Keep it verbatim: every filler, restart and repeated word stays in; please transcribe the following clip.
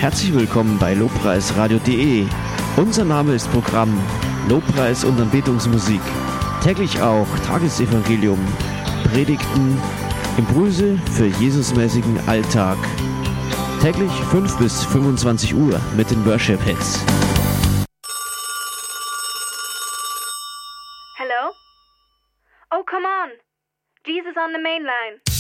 Herzlich willkommen bei lobpreisradio punkt de. Unser Name ist Programm Lobpreis und Anbetungsmusik. Täglich auch Tagesevangelium, Predigten, Impulse für Jesusmäßigen Alltag. Täglich fünf bis fünfundzwanzig Uhr mit den Worship Hits. Hello? Oh, come on. Jesus on the main line.